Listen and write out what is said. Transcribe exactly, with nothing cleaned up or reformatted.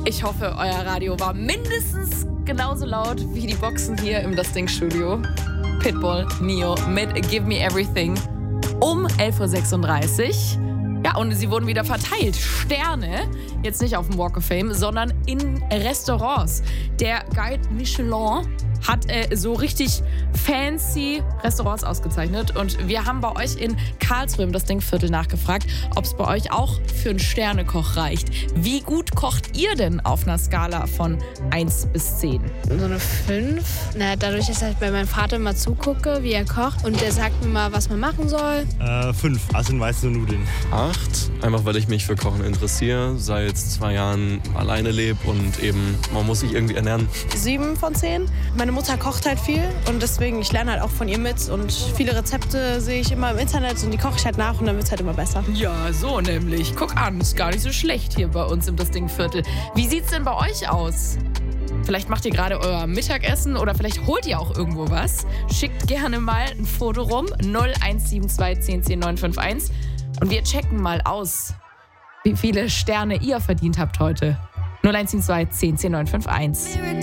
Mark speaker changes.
Speaker 1: Ich hoffe, euer Radio war mindestens genauso laut wie die Boxen hier im Das Ding Studio. Pitbull, Neo mit Give Me Everything um elf Uhr sechsunddreißig. Ja, und sie wurden wieder verteilt. Sterne, jetzt nicht auf dem Walk of Fame, sondern in Restaurants. Der Guide Michelin hat äh, so richtig fancy Restaurants ausgezeichnet. Und wir haben bei euch in Karlsruhe im Das Ding Viertel nachgefragt, ob es bei euch auch für einen Sternekoch reicht. Wie gut kocht ihr denn auf einer Skala von eins bis zehn?
Speaker 2: So eine fünf. Na, dadurch, dass ich bei meinem Vater mal zugucke, wie er kocht. Und der sagt mir mal, was man machen soll.
Speaker 3: Äh, fünf. Also in weiße Nudeln.
Speaker 4: Acht. Einfach, weil ich mich für Kochen interessiere. Seit zwei Jahren alleine lebe und eben, man muss sich irgendwie ernähren.
Speaker 5: Sieben von zehn. Meine Mutter kocht halt viel und deswegen, ich lerne halt auch von ihr mit und viele Rezepte sehe ich immer im Internet und die koche ich halt nach und dann wird es halt immer besser.
Speaker 1: Ja, so nämlich. Guck an, ist gar nicht so schlecht hier bei uns im Das Ding Viertel. Wie sieht's denn bei euch aus? Vielleicht macht ihr gerade euer Mittagessen oder vielleicht holt ihr auch irgendwo was. Schickt gerne mal ein Foto rum, null eins sieben zwei zehn zehn neun fünf eins. Und wir checken mal aus, wie viele Sterne ihr verdient habt heute. null eins sieben zwei zehn zehn neun fünf eins.